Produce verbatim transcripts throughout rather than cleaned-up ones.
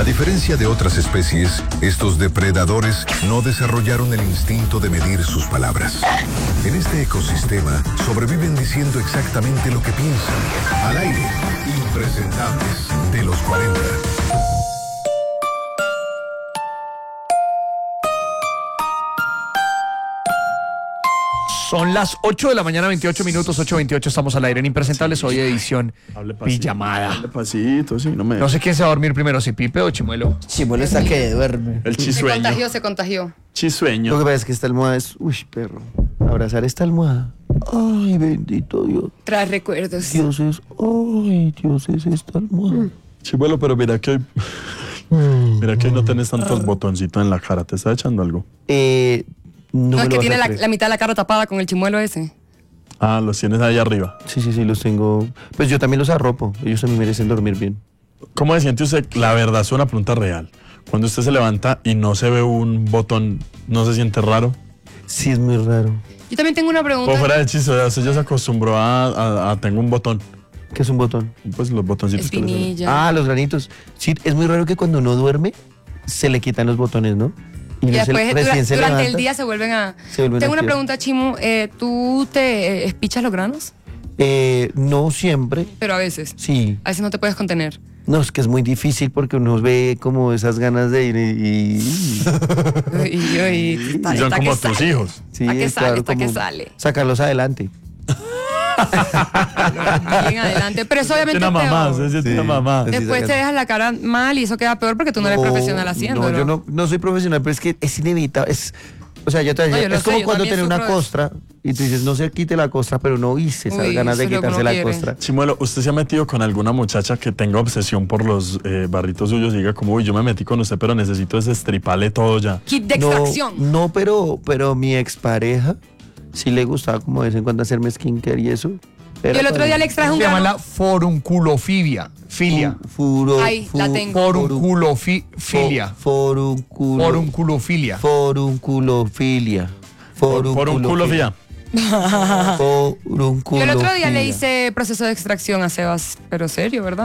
A diferencia de otras especies, estos depredadores no desarrollaron el instinto de medir sus palabras. En este ecosistema sobreviven diciendo exactamente lo que piensan. Al aire, impresentables de los cuarenta. Son las ocho de la mañana, veintiocho minutos, ocho veintiocho, estamos al aire en Impresentables, hoy edición pijamada. Hable pasito, sí, no me... No sé quién se va a dormir primero, si Pipe o Chimuelo. Chimuelo está que duerme. El Se chisueño. contagió, se contagió. Chisueño. Lo que pasa es que esta almohada es... Uy, perro. Abrazar esta almohada. Ay, bendito Dios. Trae recuerdos. Dios es... Ay, Dios es esta almohada. Chimuelo, pero mira que hoy... Mira que hoy no tenés tantos botoncitos en la cara. ¿Te está echando algo? Eh... No, No, me es lo que vas tiene a la, creer. la mitad de la cara tapada con el chimuelo ese. Ah, los tienes ahí arriba. Sí, sí, sí, los tengo... Pues yo también los arropo. Ellos también merecen dormir bien. ¿Cómo se siente usted? La verdad, es una pregunta real. Cuando usted se levanta y no se ve un botón, ¿no se siente raro? Sí, es muy raro. Yo también tengo una pregunta. O fuera de chiste, o sea, usted ya se acostumbró a, a, a tengo un botón. ¿Qué es un botón? Pues los botoncitos que le salen. Espinilla. Ah, los granitos. Sí, es muy raro que cuando uno duerme se le quitan los botones, ¿no? Y no se- después, recién dura- se durante el levanta. día se vuelven a... Se vuelven Tengo a una activar. pregunta, Chimu. Eh, ¿Tú te eh, espichas los granos? Eh, no siempre. Pero a veces. Sí. A veces no te puedes contener. No, es que es muy difícil porque uno ve como esas ganas de ir y... y- Y, y, y, Y está- son está como que tus sale. hijos. sí, ¿A qué es sale? claro, ¿Está que como sale? sacarlos adelante. Bien adelante. Pero eso obviamente Una es mamá, peor. se siente Sí. una mamá. Sí, Después te sacan- dejas la cara mal y eso queda peor porque tú no eres profesional haciendo. No, yo no, no soy profesional, pero es que es inevitable. Es, o sea, yo te No, yo lo es sé, como yo cuando también tienes una sufro de eso. costra y tú dices, no se quite la costra, pero no hice esas Uy, ganas de eso es lo que quitarse uno la quiere. costra. Chimuelo, ¿usted se ha metido con alguna muchacha que tenga obsesión por los eh, barritos suyos y diga como, uy, yo me metí con usted, pero necesito destriparle todo ya? Kit de No, extracción. no, pero, pero mi expareja sí le gustaba como de vez en cuando hacerme skincare y eso. Pero Yo el otro día le extraje un Se llama grano. la forunculofibia. Filia. Furo, Ahí, la tengo. Forunculofilia. Forunculo, Forunculofilia. forunculofilia. Por un culo, fía. Forunculofilia. Yo el otro día le hice proceso de extracción a Sebas, pero serio, ¿verdad?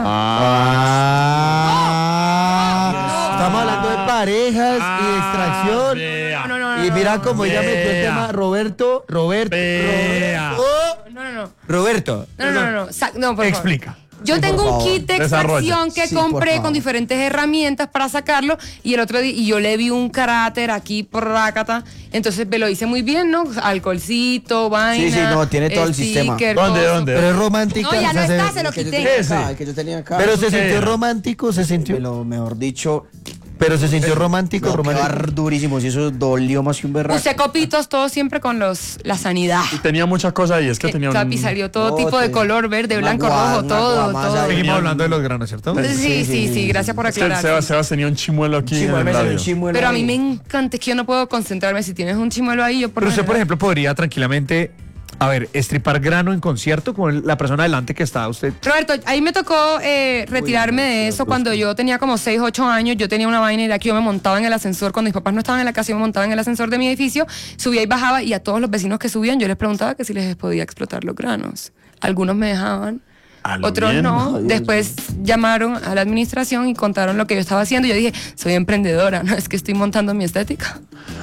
Ah, estamos hablando de parejas y de extracción. No, no, no, no. Y mira cómo ella metió el Vea. tema. Roberto, Roberto. Vea. Roberto. No, no, no. Roberto. No, no, no, no. Sa- no, por favor. Explica. Yo tengo un kit de extracción Desarrolla. que Sí, por compré favor. con diferentes herramientas para sacarlo y el otro día y yo le vi un cráter aquí por rácata, entonces me lo hice muy bien, ¿no? Alcoholcito, vaina. sí, no, tiene todo el sistema. sticker, ¿Dónde, coso. dónde? Pero es romántica. No, ya o no sea, está, se- se lo que yo quité. tenía Ese. acá, el que yo tenía acá. Pero se ¿Qué sintió era? romántico, se sintió. Pero mejor dicho, Pero se sintió romántico, no, qué romántico. bar durísimo. Si eso dolió más que un berraco. Usé copitos, todo siempre con los la sanidad. Y tenía muchas cosas y es que tenía Papi, un... salió todo No, tipo de te- color, verde, una blanco, gua- rojo, una todo, guamasa todo. ahí. Seguimos hablando de los granos, ¿cierto? Sí, sí, sí, gracias por Es que aclarar. Sebas, Sebas tenía un chimuelo aquí Chimuelo, en me el salió radio. un chimuelo Pero a ahí. mí me encanta, es que yo no puedo concentrarme. Si tienes un chimuelo ahí, yo por Pero lo usted, por general- ejemplo, podría tranquilamente, a ver, estripar grano en concierto con la persona delante que está usted. Roberto, ahí me tocó eh, retirarme de eso cuando yo tenía como seis, ocho años. Yo tenía una vaina y era que yo me montaba en el ascensor. Cuando mis papás no estaban en la casa, yo me montaba en el ascensor de mi edificio, subía y bajaba y a todos los vecinos que subían yo les preguntaba que si les podía explotar los granos. Algunos me dejaban, A lo otros bien. no. Ay, Dios Después llamaron a la administración y contaron lo que yo estaba haciendo. Yo dije, soy emprendedora, no es que estoy montando mi estética.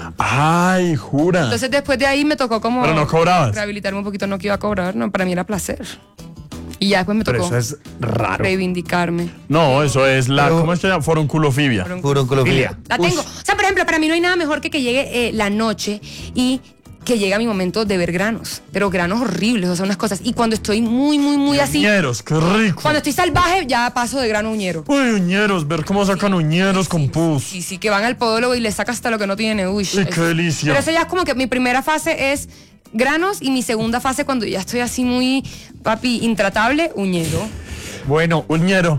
Ay, jura. Entonces después de ahí me tocó como Pero no cobrabas. rehabilitarme un poquito, no que iba a cobrar, no, para mí era placer. Y ya después me Pero tocó eso es raro. reivindicarme. No, eso es la... Pero- ¿Cómo es que se llama? Forunculofibia. Furunculofilia. La tengo. O sea, por ejemplo, para mí no hay nada mejor que que llegue eh, la noche y que llegue a mi momento de ver granos. Pero granos horribles, o sea, unas cosas. Y cuando estoy muy, muy, muy así, Uñeros, qué rico. cuando estoy salvaje, ya paso de grano a uñero. Uy, uñeros, ver cómo sacan uñeros con pus. Y sí, que van al podólogo y le saca hasta lo que no tiene. Uy, Uy, qué delicia. Pero eso ya es como que mi primera fase es granos y mi segunda fase cuando ya estoy así muy, papi, intratable, uñero. Bueno, Uñero.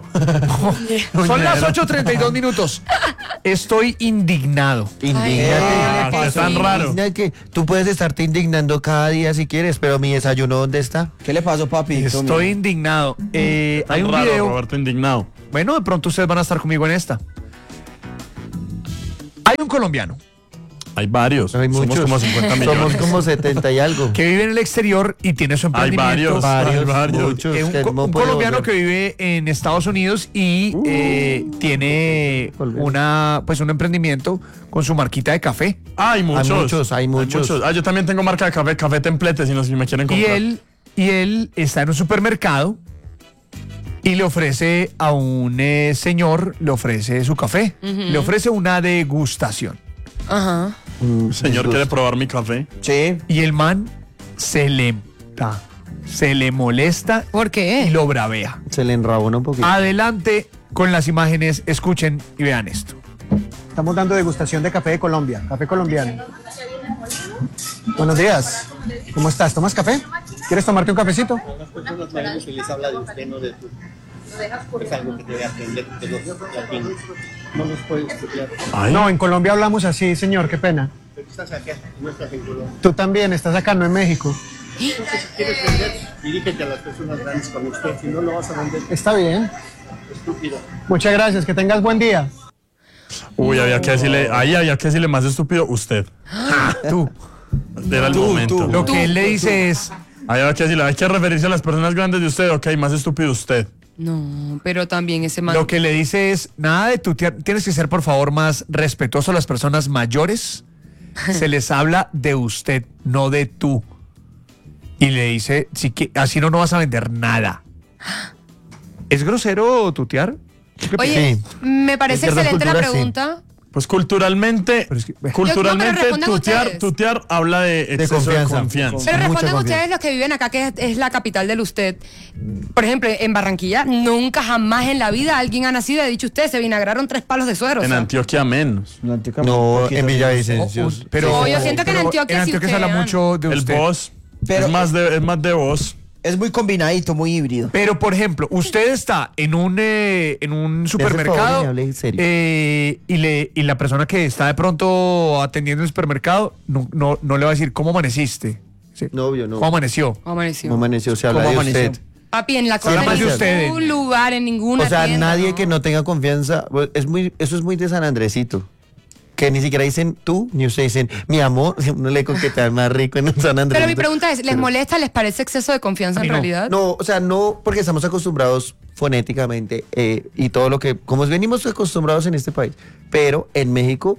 son las ocho treinta y dos minutos. Estoy indignado. Indígnate. Ah, Ay, que es tan sí. raro. Indigna que tú puedes estarte indignando cada día si quieres, pero mi desayuno, ¿dónde está? ¿Qué le pasó, papi? Estoy indignado. Eh, Tan hay un raro, video. Roberto indignado. Bueno, de pronto ustedes van a estar conmigo en esta. Hay un colombiano Hay varios. Hay Somos muchos. como cincuenta millones. Somos como setenta y algo. Que vive en el exterior y tiene su Hay emprendimiento. varios, hay Varios, varios. muchos. Eh, un, que co- no un puedo colombiano volver. que vive en Estados Unidos y eh, tiene Colombiano. una pues un emprendimiento con su marquita de café. Hay muchos. muchos, hay muchos. Ah, yo también tengo marca de café, Café Templete, si, no, si me quieren Y comprar. él, y él está en un supermercado y le ofrece a un eh, señor, le ofrece su café, le ofrece una degustación. Ajá. Mm, Señor, ¿quiere probar mi café? Sí. Y el man se le, ah, se le molesta ¿Por y qué? lo bravea. Se le enrabona un poquito. Adelante con las imágenes, escuchen y vean esto. Estamos dando degustación de café de Colombia, café colombiano. Buenos días. ¿Cómo estás? ¿Tomas café? ¿Quieres tomarte un cafecito? Las personas mayores que les habla de usted, no de tú. Es algo que debe aprender de los latinos. No los puedes copiar. Ay, No, en Colombia hablamos así, señor, qué pena. Pero estás acá, no estás en Colombia. Tú también, estás acá, no en México. Entonces, si quieres vender, dirígete a las personas grandes con usted. Si no, lo vas a vender Está bien. estúpido. Muchas gracias, que tengas buen día. Uy, había que decirle, ahí había que decirle más estúpido, usted. Tú. Era el momento. Lo que él le dice es, Ahí había que decirle, hay que referirse a las personas grandes de usted, ok, más estúpido usted. No, pero también ese man. lo que le dice es, nada de tu tienes que ser por favor más respetuoso a las personas mayores. Se les habla de usted, no de tú. Y le dice, sí que así no, no vas a vender nada. ¿Es grosero tutear? ¿Qué Oye, Sí. me parece En cierta excelente la cultura, sí. pregunta. Pues culturalmente, Pero es que- culturalmente Yo- no, pero respondan tutear, ustedes. tutear habla de exceso de confianza. confianza. Pero Mucha respondan confianza. ustedes los que viven acá, que es, es la capital del usted. Por ejemplo, en Barranquilla, nunca jamás en la vida alguien ha nacido y ha dicho usted, se vinagraron tres palos de suero. o En sea. Antioquia menos. La Antioquia No, un poquito en menos. Villavicencio. un- pero, No, yo siento que en pero Antioquia en sí Antioquia se habla ustedes mucho de El usted. boss. Pero- es, más de, es más de voz. Es muy combinadito, muy híbrido. Pero, por ejemplo, usted está en un, eh, en un hace el favor y supermercado me hable en serio. eh, y, le, y la persona que está de pronto atendiendo el supermercado no, no, no le va a decir cómo amaneciste. Sí. No, obvio, no. ¿Cómo amaneció? ¿Cómo amaneció? ¿Cómo amaneció? Se habla ¿Cómo de amaneció? usted. Papi, en la habla cola más en de usted. ningún lugar, en ninguna O sea, tienda, nadie ¿no? que no tenga confianza, pues, es muy, eso es muy de San Andresito. Que ni siquiera dicen tú, ni ustedes dicen mi amor, uno le coquetea más rico en un San Andresito. Pero mi pregunta es, ¿les Pero- molesta, les parece exceso de confianza A mí en no. realidad? No, o sea, no, porque estamos acostumbrados fonéticamente eh, y todo lo que, como venimos acostumbrados en este país. Pero en México,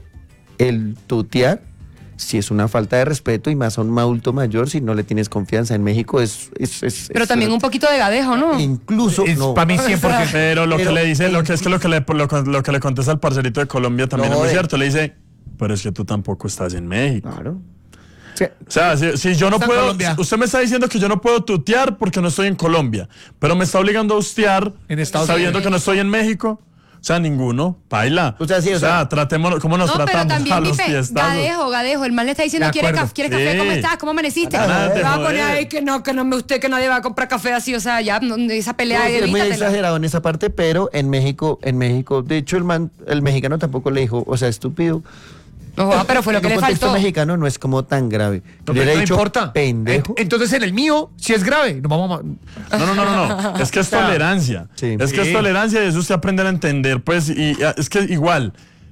el tutear sí es una falta de respeto y más a un adulto mayor si no le tienes confianza. En México es... es, es- Pero es- también un poquito de gadejo, ¿no? Incluso, Es no. para mí cien por ciento. Pero lo Pero- que le dice, lo que es que lo que le, lo, lo que le contesta al parcerito de Colombia también No, es muy de- cierto. Le dice, pero es que tú tampoco estás en México. Claro. Sí. O sea, si, si yo no Está en puedo, Colombia. si usted me está diciendo que yo no puedo tutear porque no estoy en Colombia, pero me está obligando a ustear En Estados sabiendo Unidos. que no estoy en México. O sea, ninguno, baila. O sea, sí, o sea- tratemos, ¿cómo nos No, pero tratamos a también, los Pipe, fiestazos? gadejo, gadejo. El man le está diciendo, De ¿quiere, acuerdo. caf- ¿quiere café? Sí. ¿Cómo estás? ¿Cómo amaneciste? Nada de va a poner joder. ahí que no, que no me usted, que nadie va a comprar café así. O sea, ya no, esa pelea, No, sí, es muy evítatela. exagerado en esa parte, pero en México, en México, de hecho el man, el mexicano tampoco le dijo, o sea, estúpido. No, joda, pero fue lo En que un le contexto faltó. mexicano no es como tan grave. No, Le pero hubiera no dicho, importa. pendejo. En- Entonces en el mío, si es grave, no vamos a... No, no, no, no, no. Es que es O sea, tolerancia. sí. Es que Sí. es tolerancia y eso usted aprender a entender, pues, y ah, es que igual.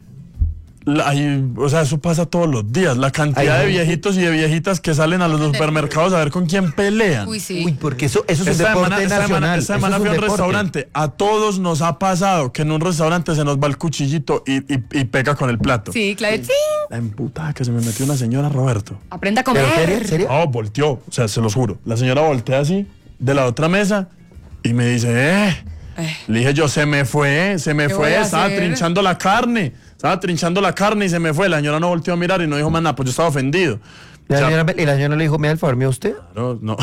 la- hay- o sea, eso pasa todos los días. La cantidad Ay, de no. viejitos y de viejitas que salen a los supermercados a ver con quién pelean. Uy, sí. Uy, porque eso, eso es un Esta deporte semana, esta nacional. semana, esta eso semana es un fui a un deporte. restaurante. A todos nos ha pasado que en un restaurante se nos va el cuchillito y, y, y pega con el plato. Sí, claro. Sí. La emputada que se me metió una señora, Roberto. Aprenda a ¿Pero serio? comer. ¿Serio? Oh, volteó. O sea, se los juro. La señora voltea así de la otra mesa y me dice, eh. Eh. Le dije yo, se me fue, se me ¿Qué fue. voy a Estaba hacer? trinchando la carne. Estaba trinchando la carne y se me fue. La señora no volteó a mirar y no dijo más nada. Pues yo estaba ofendido. La O sea, señora, y la señora le dijo, ¿me da el favor mío a usted? no, no.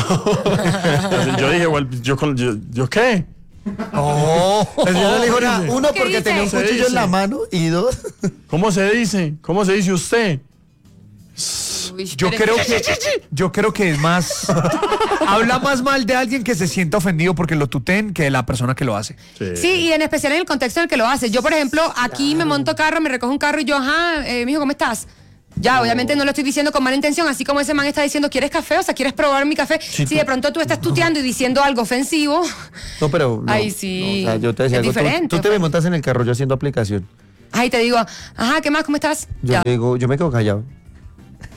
Yo dije, well, yo, con- yo, ¿yo qué? Oh, la señora le dijo nada. Uno, ¿Qué porque dice? tenía un Se cuchillo en dice. la mano. Y dos, ¿Cómo se dice? ¿Cómo se dice usted? Uy, Yo espere. creo que yo creo que es más habla más mal de alguien que se sienta ofendido porque lo tuteen que de la persona que lo hace. Sí, y en especial en el contexto en el que lo hace. Yo, por ejemplo, aquí me monto carro, me recojo un carro y yo, ajá, eh, mijo, ¿cómo estás? Ya, obviamente no lo estoy diciendo con mala intención, así como ese man está diciendo, ¿quieres café? O sea, ¿quieres probar mi café? si tú- de pronto tú estás tuteando y diciendo algo ofensivo, no, pero. No, Ay, sí. no, o sea, yo te decía Es algo. Tú- diferente, Tú, te me pues. montas en el carro yo haciendo aplicación. ahí te digo, ajá, ¿qué más? ¿Cómo estás? Yo, Ya. digo, yo me quedo callado.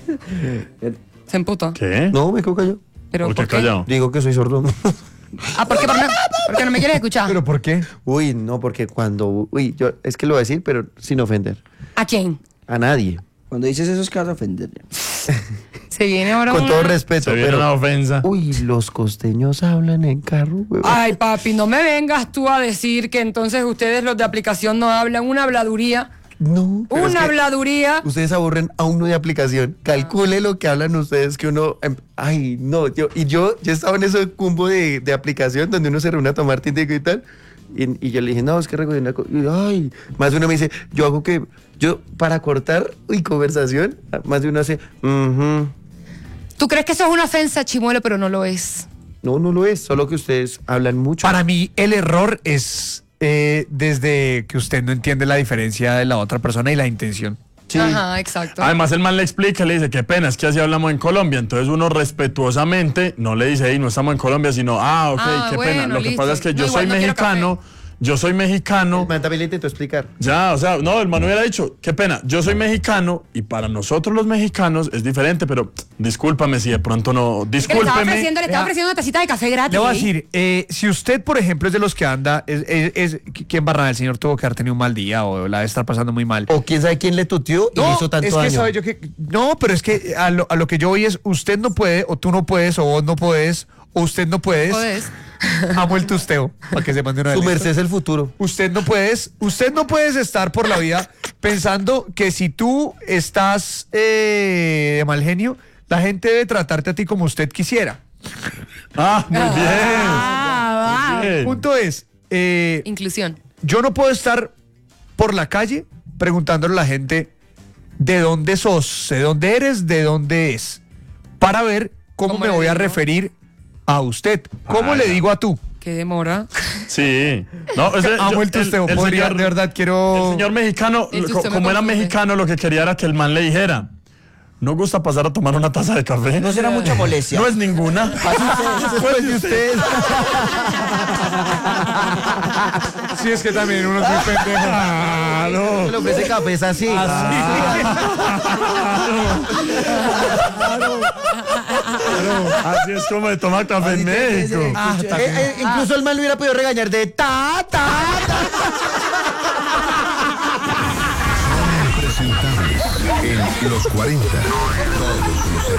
Se emputó. ¿Qué? No, me quedo callado. ¿Pero ¿Por por qué qué? callado? Digo que soy sordo. Ah, ¿por qué? ¿Por, no, ¿por qué no me quieres escuchar? ¿Pero por qué? Uy, no, porque cuando... Uy, yo es que lo voy a decir, pero sin ofender. ¿A quién? A nadie. Cuando dices eso es que vas a ofender. Se viene ahora Con una- todo respeto, Se viene pero... una ofensa. Uy, los costeños hablan en carro, huevón. Ay, papi, no me vengas tú a decir que entonces ustedes los de aplicación no hablan. Una habladuría. No. pero es Una que habladuría. Ustedes aburren a uno de aplicación. Calcule lo que hablan ustedes que uno... em, Ay, no. Yo, y yo, yo estaba en ese cumbo de, de aplicación donde uno se reúne a tomar tintico y tal. Y, y yo le dije, no, es que recogí una co-". Y, ay, más de uno me dice, yo hago que... Yo, para cortar y conversación, más de uno hace... "Ujú". ¿Tú crees que eso es una ofensa, Chimuelo? Pero no lo es. No, no lo es. Solo que ustedes hablan mucho. Para mí, el error es eh, desde que usted no entiende la diferencia de la otra persona y la intención. Sí. Ajá, exacto. Además, el man le explica, le dice, qué pena, es que así hablamos en Colombia. Entonces uno respetuosamente no le dice, hey, no estamos en Colombia, sino, ah, ok, Ah, qué bueno, pena. Lo que listo. pasa es que No, yo igual soy no quiero mexicano, yo soy mexicano. El man también le intentó explicar. Ya, o sea, no, el man hubiera dicho, qué pena, yo soy mexicano y para nosotros los mexicanos es diferente, pero discúlpame si de pronto no, Que le estaba discúlpeme. ofreciendo, le estaba Vea. ofreciendo una tacita de café gratis. Le voy a ¿eh? decir, eh, si usted, por ejemplo, es de los que anda, es, es, es- ¿quién barra? El señor tuvo que haber tenido un mal día o la de estar pasando muy mal. O quién sabe quién le tuteó y le hizo tanto es que daño. sabe yo que no, pero es que a lo, a lo que yo voy es usted no puede o tú no puedes o vos no puedes o usted no puedes. Jodes. Amo el tusteo para que se mande una Su vez. merced es el futuro. Usted no puedes, usted no puedes estar por la vida pensando que si tú estás eh, de mal genio, la gente debe tratarte a ti como usted quisiera. Ah, muy bien. Ah, Muy bien. Punto es, eh, Inclusión. yo no puedo estar por la calle preguntándole a la gente de dónde sos, de dónde eres, de dónde es, para ver cómo, ¿Cómo me le voy a digo? referir a usted. ¿Cómo Ah, le ya. digo a tú? Qué demora. Sí. No, ese- Amo yo- el tusteo. el Podría, señor- de verdad, quiero... El señor mexicano, El co- tusteo me como era confunde. mexicano, lo que quería era que el man le dijera, ¿no gusta pasar a tomar una taza de café? No será mucha molestia. No es ninguna. Después de usted. Sí, es que también uno es muy pendejo. Claro. Le ofrece café es así. Así es como de tomar café en México. Ah, Eh, eh, incluso el man lo hubiera podido regañar de ta, ta, ta. Impresentables en los cuarenta. Todos los